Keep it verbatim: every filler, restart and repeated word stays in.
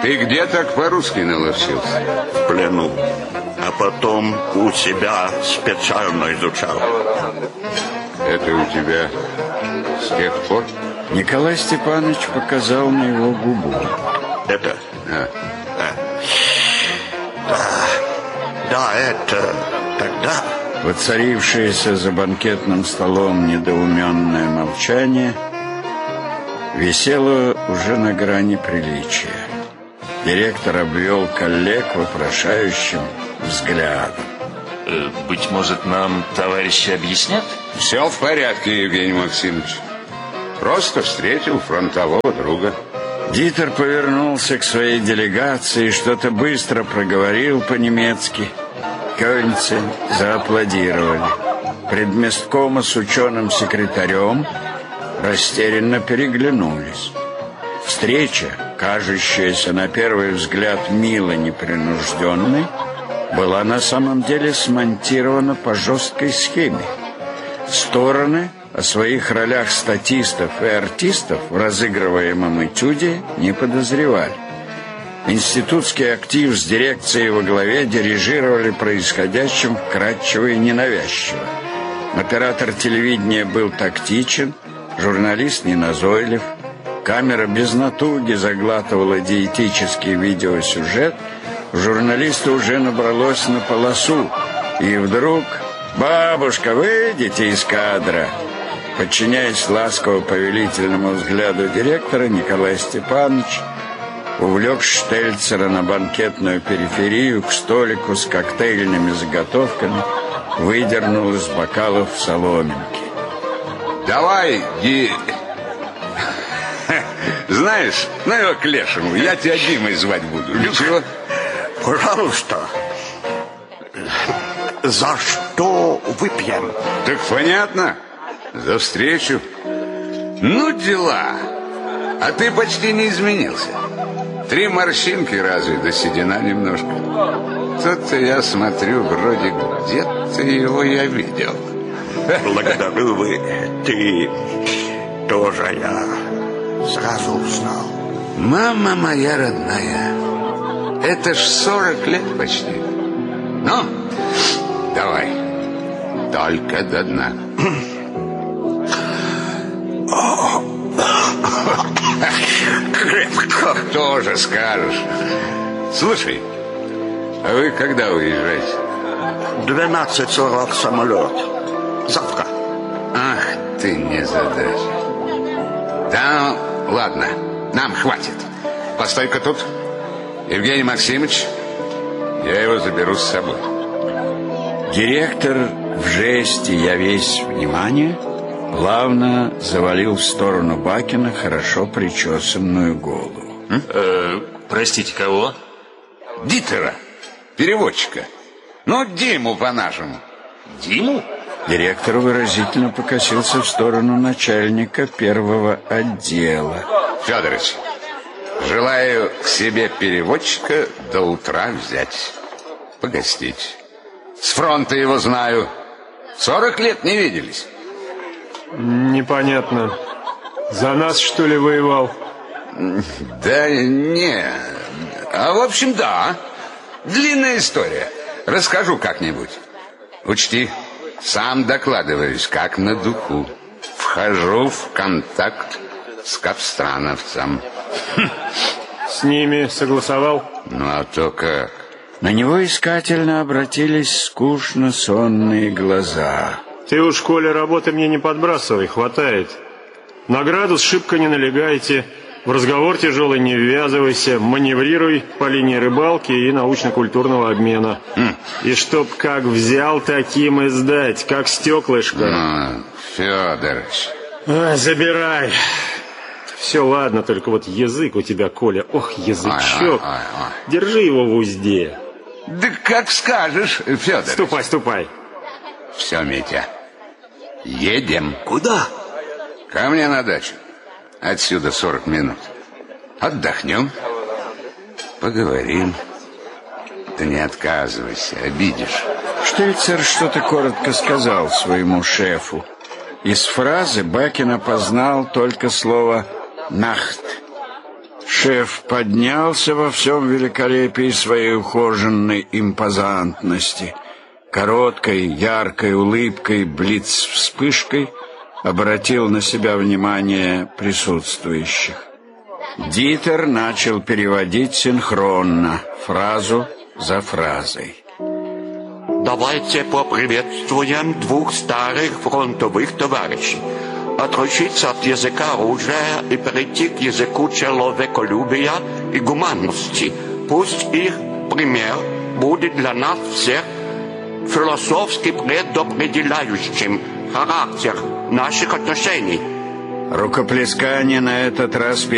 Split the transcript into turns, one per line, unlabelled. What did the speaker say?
И где так по-русски наловчился?
В плену. А потом у себя специально изучал.
Это у тебя с тех пор?
Николай Степанович показал на его губу.
Это?
А.
Да. Да. Да, это тогда.
Воцарившееся за банкетным столом недоуменное молчание висело уже на грани приличия. Директор обвел коллег вопрошающим взглядом.
Э, быть может, нам товарищи объяснят?
Все в порядке, Евгений Максимович. Просто встретил фронтового друга.
Дитер повернулся к своей делегации и что-то быстро проговорил по-немецки. Кёльнцы зааплодировали. Предместкома с ученым-секретарем растерянно переглянулись. Встреча, кажущаяся на первый взгляд мило непринужденной, была на самом деле смонтирована по жесткой схеме. Стороны о своих ролях статистов и артистов в разыгрываемом этюде не подозревали. Институтский актив с дирекцией во главе дирижировали происходящим вкратчиво и ненавязчиво. Оператор телевидения был тактичен, журналист неназойлив, камера без натуги заглатывала диетический видеосюжет, журналиста уже набралось на полосу, и вдруг «Бабушка, выйдите из кадра!» Подчиняясь ласково-повелительному взгляду директора, Николай Степанович увлек Штельцера на банкетную периферию к столику с коктейльными заготовками, выдернул из бокалов соломинки.
Давай, Ди... Знаешь, ну его к лешему, я тебя Димой звать буду. Ничего?
Пожалуйста. За что выпьем?
Так понятно. За встречу. Ну, дела. А ты почти не изменился. Три морщинки разве, да седина немножко. Тут-то я смотрю, вроде где-то его я видел.
Благодарю вы. Ты тоже я сразу узнал.
Мама моя родная, это ж сорок лет почти. Ну, давай, только до дна.
Крепко.
Тоже скажешь. Слушай, а вы когда уезжаете?
двенадцать сорок самолет. Завтра.
Ах ты незадача. Да, ладно, нам хватит. Постой-ка тут. Евгений Максимович, я его заберу с собой.
Директор в жесте «я весь внимание» плавно завалил в сторону Бакина хорошо причесанную голову.
Э, простите, кого?
Дитера, переводчика. Ну, Диму по-нашему.
Диму?
Директор выразительно покосился в сторону начальника первого отдела.
Федорович, желаю к себе переводчика до утра взять. Погостить. С фронта его знаю. Сорок лет не виделись.
Непонятно. За нас, что ли, воевал?
Да не. А в общем, да. Длинная история. Расскажу как-нибудь. Учти, сам докладываюсь, как на духу. Вхожу в контакт с капстрановцем.
С ними согласовал?
Ну, а то как?
На него искательно обратились скучно сонные глаза.
Ты уж, Коля, работы мне не подбрасывай, хватает. На градус шибко не налегайте, в разговор тяжелый не ввязывайся, маневрируй по линии рыбалки и научно-культурного обмена. Mm. И чтоб как взял, таким и сдать, как стеклышко.
Ну, Федорович.
А, забирай. Все, ладно, только вот язык у тебя, Коля, ох, язычок.
Ой, ой, ой.
Держи его в узде.
Да как скажешь, Федорович.
Ступай, ступай.
Все, Митя, едем.
Куда?
Ко мне на дачу. Отсюда сорок минут. Отдохнем, поговорим. Да не отказывайся, обидишь.
Штельцер что-то коротко сказал своему шефу. Из фразы Бакин опознал только слово «нахт». Шеф поднялся во всем великолепии своей ухоженной импозантности. Короткой, яркой улыбкой, блиц-вспышкой обратил на себя внимание присутствующих. Дитер начал переводить синхронно, фразу за фразой.
Давайте поприветствуем двух старых фронтовых товарищей. Отручиться от языка оружия и перейти к языку человеколюбия и гуманности. Пусть их пример будет для нас всех философски предопределяющим характер наших отношений.
Рукоплескание на этот раз